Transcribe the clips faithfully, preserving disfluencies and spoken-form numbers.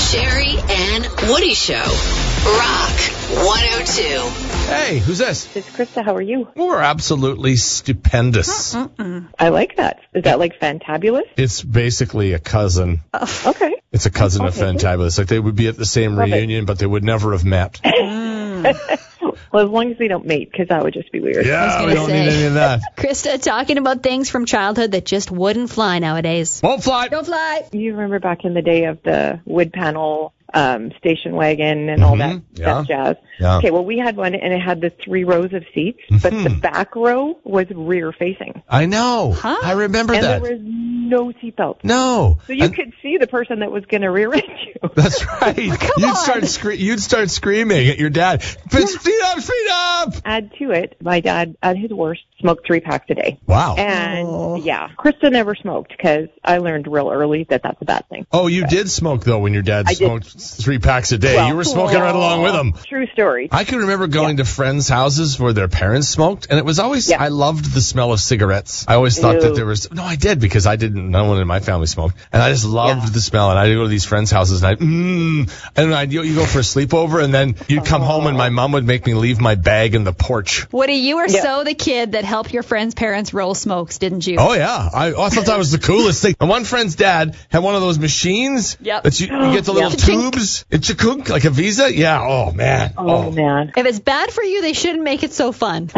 Sherry and Woody Show. Rock one oh two. Hey, who's this? It's Krista. How are you? We're absolutely stupendous. Mm-mm. I like that. Is that like Fantabulous? It's basically a cousin. Oh. Okay. It's a cousin okay, of Fantabulous. Like they would be at the same Love reunion, it. but they would never have met. Well, as long as they don't mate, because that would just be weird. Yeah, we don't say. need any of that. Krista talking about things from childhood that just wouldn't fly nowadays. Won't fly. Don't fly. You remember back in the day of the wood panel um, station wagon and all that, Mhm, yeah. that jazz? Yeah. Okay, well, we had one, and it had the three rows of seats, but the back row was rear-facing. I know. Huh? I remember And that. there was no seatbelt. No. So you And- could see the person that was going to rear-end you. That's right. you'd start scre- You'd start screaming at your dad. Speed up, speed up. Add to it, my dad, at his worst, smoked three packs a day. Wow. And, Oh. yeah, Krista never smoked because I learned real early that that's a bad thing. Oh, you did smoke, though, when your dad I did. smoked three packs a day. Well, you were smoking right along with him. True story. I can remember going to friends' houses where their parents smoked, and it was always, Yeah. I loved the smell of cigarettes. I always thought that Ew. there was, no, I did, because I didn't, no one in my family smoked, and I just loved Yeah. the smell, and I'd go to these friends' houses, and I, mmm, and I'd, you, you go for a sleepover, and then you'd come home, and my mom would make me leave my bag in the porch. Woody, you were Yeah. so the kid that helped your friends' parents roll smokes, didn't you? Oh, yeah. I, I thought that was the coolest thing. And one friend's dad had one of those machines Yep. that you, you get the little Yep. tubes. It's a cook, like a Visa. Yeah. Oh, man. Oh, man. If it's bad for you, they shouldn't make it so fun.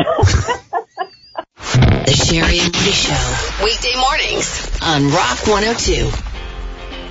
The Sherry and Woody Show. Weekday mornings on Rock one oh two.